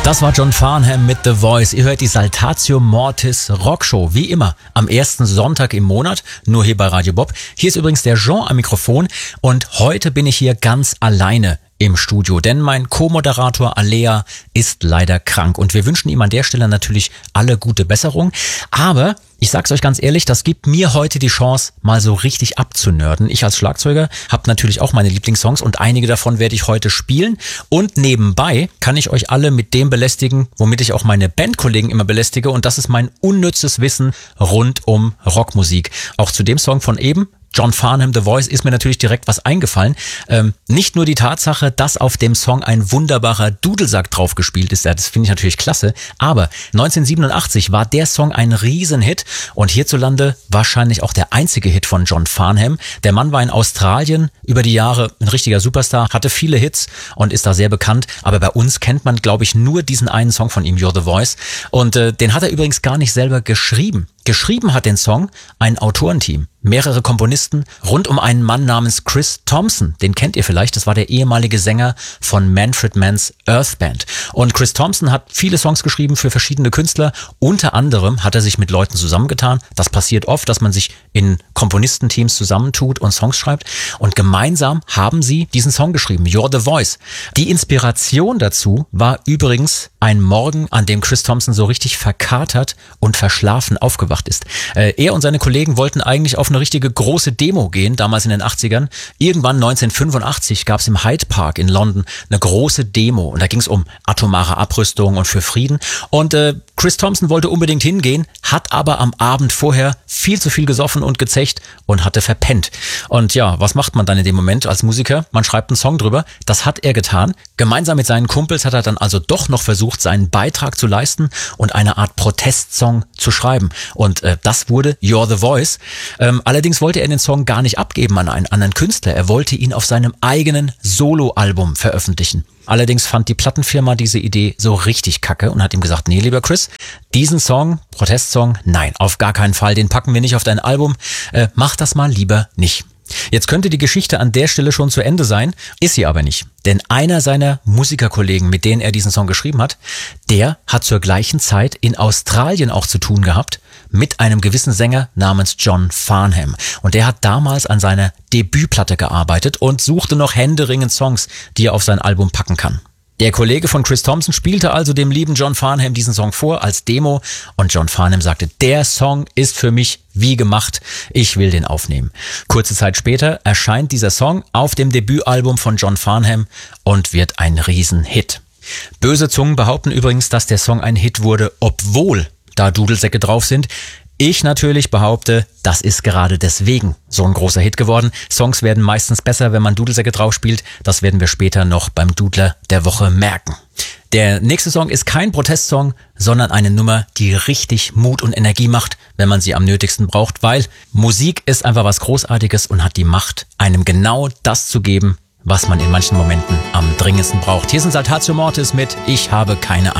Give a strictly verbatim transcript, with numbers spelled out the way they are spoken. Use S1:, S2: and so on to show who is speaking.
S1: Das war John Farnham mit The Voice. Ihr hört die Saltatio Mortis Rockshow, wie immer, am ersten Sonntag im Monat, nur hier bei Radio Bob. Hier ist übrigens der Jean am Mikrofon und heute bin ich hier ganz alleine im Studio, denn mein Co-Moderator Alea ist leider krank und wir wünschen ihm an der Stelle natürlich alle gute Besserung. Aber ich sag's euch ganz ehrlich, das gibt mir heute die Chance, mal so richtig abzunörden. Ich als Schlagzeuger habe natürlich auch meine Lieblingssongs und einige davon werde ich heute spielen. Und nebenbei kann ich euch alle mit dem belästigen, womit ich auch meine Bandkollegen immer belästige, und das ist mein unnützes Wissen rund um Rockmusik. Auch zu dem Song von eben, John Farnham, The Voice, ist mir natürlich direkt was eingefallen. Ähm, nicht nur die Tatsache, dass auf dem Song ein wunderbarer Dudelsack drauf gespielt ist, das finde ich natürlich klasse, aber neunzehnhundertsiebenundachtzig war der Song ein Riesenhit und hierzulande wahrscheinlich auch der einzige Hit von John Farnham. Der Mann war in Australien über die Jahre ein richtiger Superstar, hatte viele Hits und ist da sehr bekannt, aber bei uns kennt man, glaube ich, nur diesen einen Song von ihm, You're the Voice, und äh, den hat er übrigens gar nicht selber geschrieben. Geschrieben hat den Song ein Autorenteam, mehrere Komponisten rund um einen Mann namens Chris Thompson. Den kennt ihr vielleicht, das war der ehemalige Sänger von Manfred Mann's Earth Band. Und Chris Thompson hat viele Songs geschrieben für verschiedene Künstler. Unter anderem hat er sich mit Leuten zusammengetan. Das passiert oft, dass man sich in Komponistenteams zusammentut und Songs schreibt. Und gemeinsam haben sie diesen Song geschrieben, You're the Voice. Die Inspiration dazu war übrigens ein Morgen, an dem Chris Thompson so richtig verkatert und verschlafen aufgewacht ist. Äh, er und seine Kollegen wollten eigentlich auf eine richtige große Demo gehen, damals in den achtzigern. Irgendwann neunzehnhundertfünfundachtzig gab es im Hyde Park in London eine große Demo und da ging es um atomare Abrüstung und für Frieden. Und äh, Chris Thompson wollte unbedingt hingehen, hat aber am Abend vorher viel zu viel gesoffen und gezecht und hatte verpennt. Und ja, was macht man dann in dem Moment als Musiker? Man schreibt einen Song drüber. Das hat er getan. Gemeinsam mit seinen Kumpels hat er dann also doch noch versucht, seinen Beitrag zu leisten und eine Art Protestsong zu schreiben. Und äh, das wurde You're the Voice. Ähm, allerdings wollte er den Song gar nicht abgeben an einen anderen Künstler. Er wollte ihn auf seinem eigenen Soloalbum veröffentlichen. Allerdings fand die Plattenfirma diese Idee so richtig kacke und hat ihm gesagt, nee, lieber Chris, diesen Song, Protestsong, nein, auf gar keinen Fall, den packen wir nicht auf dein Album, äh, mach das mal lieber nicht. Jetzt könnte die Geschichte an der Stelle schon zu Ende sein, ist sie aber nicht. Denn einer seiner Musikerkollegen, mit denen er diesen Song geschrieben hat, der hat zur gleichen Zeit in Australien auch zu tun gehabt mit einem gewissen Sänger namens John Farnham. Und der hat damals an seiner Debütplatte gearbeitet und suchte noch händeringend Songs, die er auf sein Album packen kann. Der Kollege von Chris Thompson spielte also dem lieben John Farnham diesen Song vor als Demo und John Farnham sagte, der Song ist für mich wie gemacht, ich will den aufnehmen. Kurze Zeit später erscheint dieser Song auf dem Debütalbum von John Farnham und wird ein Riesenhit. Böse Zungen behaupten übrigens, dass der Song ein Hit wurde, obwohl da Dudelsäcke drauf sind. Ich natürlich behaupte, das ist gerade deswegen so ein großer Hit geworden. Songs werden meistens besser, wenn man Dudelsäcke drauf spielt. Das werden wir später noch beim Dudler der Woche merken. Der nächste Song ist kein Protestsong, sondern eine Nummer, die richtig Mut und Energie macht, wenn man sie am nötigsten braucht, weil Musik ist einfach was Großartiges und hat die Macht, einem genau das zu geben, was man in manchen Momenten am dringendsten braucht. Hier sind Saltatio Mortis mit Ich habe keine Ahnung.